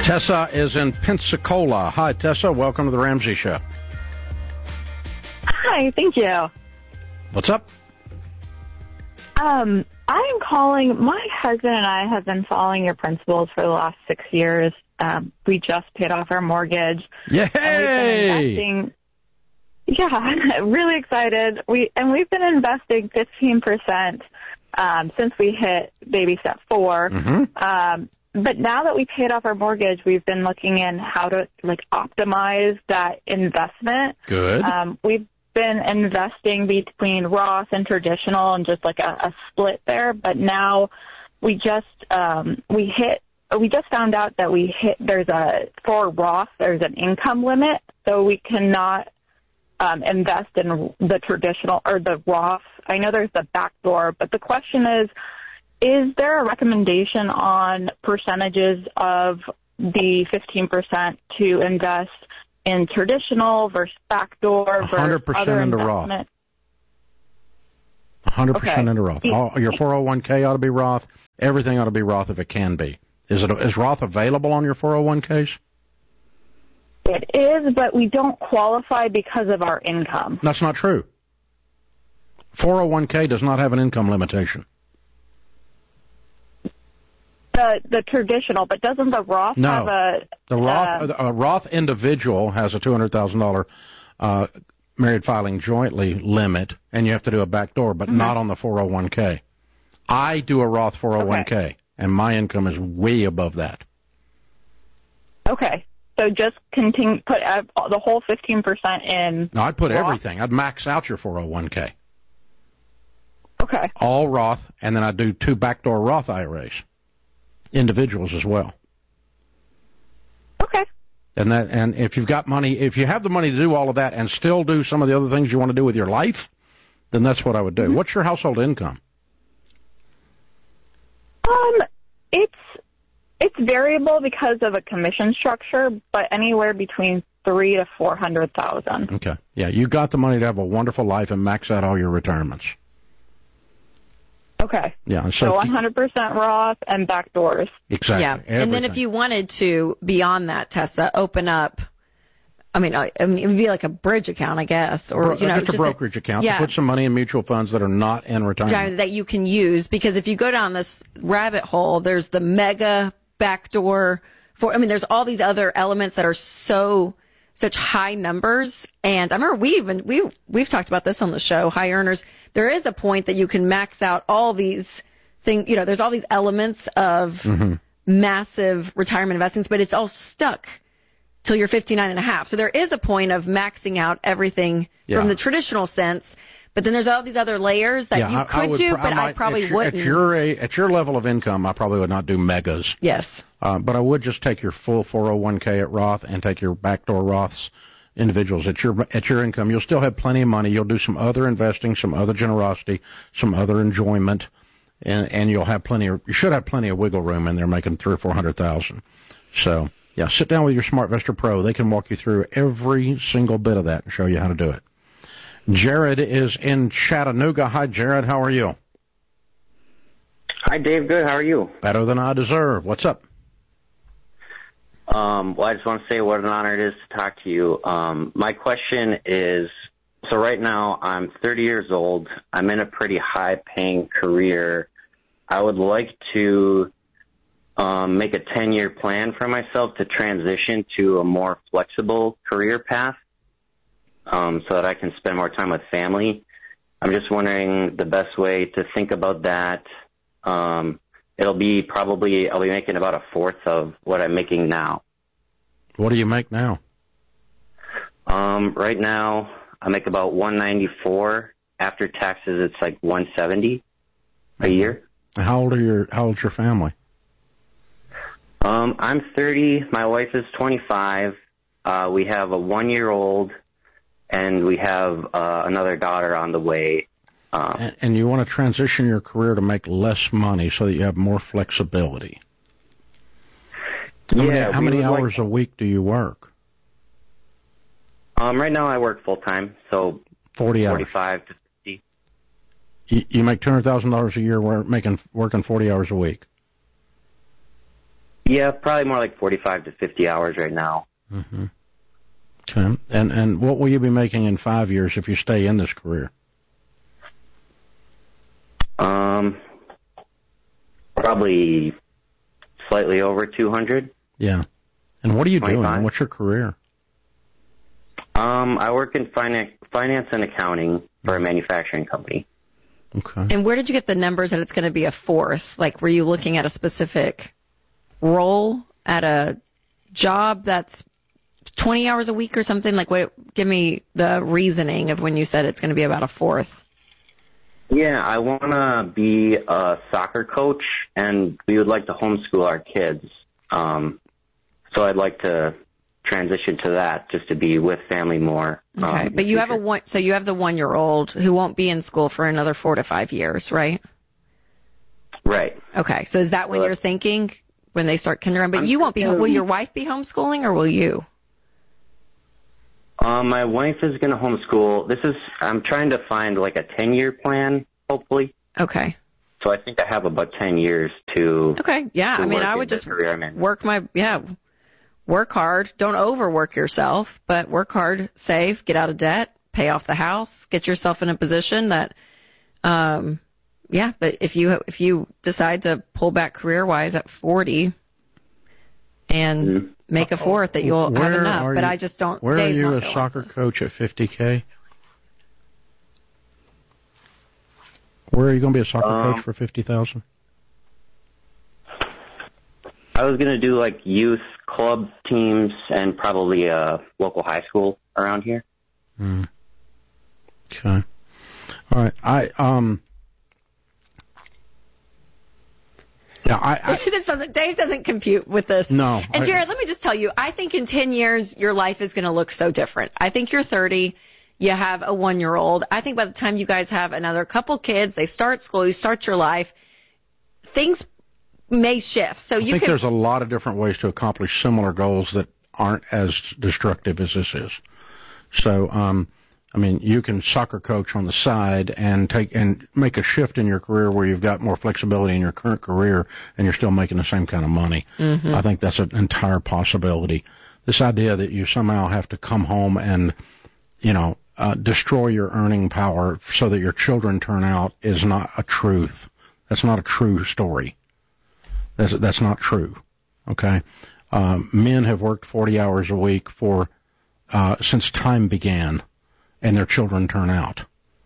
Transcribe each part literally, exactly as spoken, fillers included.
Tessa is in Pensacola. Hi, Tessa. Welcome to the Ramsey Show. Hi, thank you. What's up? Um, I am calling. My husband and I have been following your principles for the last six years. Um, we just paid off our mortgage. Yay! And we've been investing. Yeah, really excited. We and we've been investing fifteen percent um, since we hit baby step four. Mm-hmm. Um, but now that we paid off our mortgage, we've been looking in how to like optimize that investment. Good. Um, we've been investing between Roth and traditional and just like a, a split there. But now we just um, we hit. We just found out that we hit. There's a for Roth. There's an income limit, so we cannot um, invest in the traditional or the Roth. I know there's the back door, but the question is: is there a recommendation on percentages of the fifteen percent to invest in traditional versus backdoor versus one hundred percent other into investment? Roth. one hundred percent Okay. into Roth. All, your four oh one k ought to be Roth. Everything ought to be Roth if it can be. Is it is Roth available on your four oh one k's? It is, but we don't qualify because of our income. That's not true. four oh one k does not have an income limitation. The the traditional, but doesn't the Roth No. have a The Roth, uh, a Roth individual has a two hundred thousand dollars uh, married filing jointly limit, and you have to do a backdoor, but mm-hmm. not on the four oh one k. I do a Roth four oh one k, Okay. and my income is way above that. Okay, so just continue put uh, the whole fifteen percent in. No, I'd put Roth? everything. I'd max out your four oh one k. Okay. All Roth, and then I'd do two backdoor Roth I R As, individuals as well. Okay. And that, and if you've got money, if you have the money to do all of that and still do some of the other things you want to do with your life, then that's what I would do. Mm-hmm. What's your household income? Um, it's it's variable because of a commission structure, but anywhere between three to four hundred thousand. Okay. Yeah, you got the money to have a wonderful life and max out all your retirements. Okay. Yeah. So one hundred percent Roth and backdoors. Exactly. Yeah. Everything. And then if you wanted to, beyond that, Tessa, open up, I mean, I, I mean, it would be like a bridge account, I guess, or, Bro- you know, just a brokerage account yeah. to put some money in mutual funds that are not in retirement. that you can use, because if you go down this rabbit hole, there's the mega backdoor for, I mean, there's all these other elements that are so, such high numbers. And I remember we even, we, we've talked about this on the show, high earners. There is a point that you can max out all these things, you know, there's all these elements of Mm-hmm. massive retirement investments, but it's all stuck till you're fifty-nine and a half. So there is a point of maxing out everything Yeah. from the traditional sense, but then there's all these other layers that Yeah, you I- I could would do, pr- but I, might- probably at your, wouldn't. At your, a- at your level of income, I probably would not do megas. Yes. Uh, but I would just take your full four oh one k at Roth and take your backdoor Roths individuals at your at your income. You'll still have plenty of money. You'll do some other investing, some other generosity, some other enjoyment, and, and you'll have plenty of, you should have plenty of wiggle room in there making three or four hundred thousand. So, yeah, sit down with your SmartVestor Pro. They can walk you through every single bit of that and show you how to do it. Jared is in Chattanooga. Hi, Jared. How are you? Hi, Dave. Good. How are you? Better than I deserve. What's up? Um, well, I just want to say what an honor it is to talk to you. Um, my question is, so right now I'm thirty years old. I'm in a pretty high-paying career. I would like to um, make a ten-year plan for myself to transition to a more flexible career path um, so that I can spend more time with family. I'm just wondering the best way to think about that. Um, it'll be probably, I'll be making about a fourth of what I'm making now. What do you make now? Um, right now, I make about one ninety-four. After taxes, it's like one seventy a year. How old are your, how old's your family? Um, I'm thirty. My wife is twenty-five. Uh, we have a one-year-old, and we have uh, another daughter on the way. Um, And, and you want to transition your career to make less money so that you have more flexibility. How yeah, many, how we many would hours like, a week do you work? Um, right now, I work full-time, so forty hours. forty-five to fifty. You, you make two hundred thousand dollars a year work, making, working forty hours a week. Yeah, probably more like forty-five to fifty hours right now. Mm-hmm. Okay. And and what will you be making in five years if you stay in this career? Um, probably slightly over two hundred. Yeah. And what are you twenty-five. Doing? What's your career? Um, I work in finance, finance and accounting for a manufacturing company. Okay. And where did you get the numbers that it's going to be a fourth? Like, were you looking at a specific role at a job that's twenty hours a week or something? Like, what? Give me the reasoning of when you said it's going to be about a fourth. Yeah, I want to be a soccer coach, and we would like to homeschool our kids. Um, so I'd like to transition to that, just to be with family more. Okay, um, but you have a one, so you have the one-year-old who won't be in school for another four to five years, right? Right. Okay, so is that when But, you're thinking when they start kindergarten? But I'm you won't be. thinking- Will your wife be homeschooling, or will you? Um, my wife is going to homeschool. This is, I'm trying to find like a ten-year plan, hopefully. Okay. So I think I have about ten years to. Okay. Yeah. to I mean, work I in would the just career I'm in. work my yeah, work hard. Don't overwork yourself, but work hard, save, get out of debt, pay off the house, get yourself in a position that, um, yeah. But if you if you decide to pull back career wise at forty, and Mm-hmm. make a fourth, that you'll Where have enough. are But you- I just don't. Where are Dave's you not a gonna soccer like this. coach at fifty K? Where are you going to be a soccer Um, coach for fifty thousand? I was going to do like youth club teams and probably a local high school around here. Mm. Okay. All right. I um. Yeah, I, I this doesn't. Dave doesn't compute with this. No, And I- Jared, let me just tell you, I think in ten years your life is going to look so different. I think you're thirty. You have a one-year-old. I think by the time you guys have another couple kids, they start school, you start your life, things may shift. So I you think can. there's a lot of different ways to accomplish similar goals that aren't as destructive as this is. So, um, I mean, you can soccer coach on the side and take and make a shift in your career where you've got more flexibility in your current career and you're still making the same kind of money. Mm-hmm. I think that's an entire possibility. This idea that you somehow have to come home and, you know, uh, destroy your earning power so that your children turn out is not a truth. That's not a true story. That's that's not true. Okay, um, men have worked forty hours a week for uh, since time began, and their children turn out.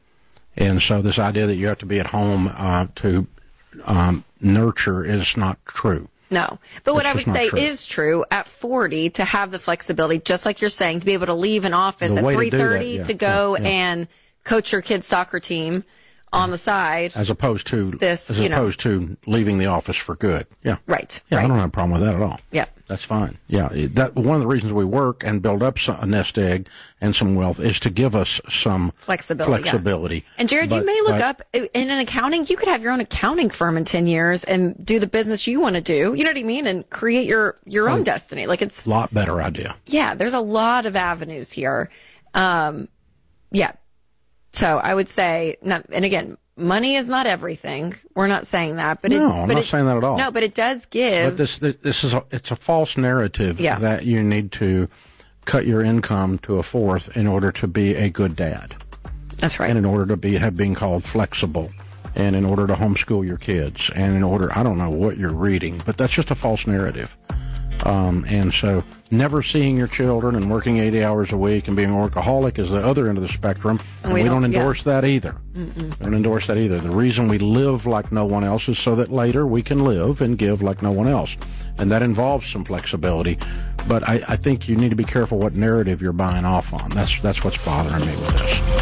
And so this idea that you have to be at home uh, to um, nurture is not true. No. But what It's I would just not say true. is true at forty to have the flexibility, just like you're saying, to be able to leave an office The at way to do three that, thirty yeah, to go yeah, yeah. and coach your kid's soccer team on the side. As opposed to This, as you know. opposed to leaving the office for good. Yeah. Right. Yeah, right. I don't have a problem with that at all. Yeah. That's fine. Yeah, it- that one of the reasons we work and build up some, a nest egg and some wealth is to give us some Flexibility. yeah. flexibility. And Jared, you But- may look but- up in an accounting. You could have your own accounting firm in ten years and do the business you want to do. You know what I mean? And create your your own Oh. destiny. Like it's a lot better idea. yeah. There's a lot of avenues here. Um, yeah. So I would say, not, and again, money is not everything. We're not saying that, but No, it, I'm but not it, saying that at all. No, but it does give. But this, this this is a, it's a false narrative Yeah. that you need to cut your income to a fourth in order to be a good dad, That's right. and in order to be have being called flexible, and in order to homeschool your kids, and in order I don't know what you're reading, but that's just a false narrative. Um, and so never seeing your children and working eighty hours a week and being a workaholic is the other end of the spectrum. And we we, don't- don't, endorse that either. Mm-mm. We don't endorse that either. The reason we live like no one else is so that later we can live and give like no one else. And that involves some flexibility. But I, I think you need to be careful what narrative you're buying off on. That's, that's what's bothering me with this.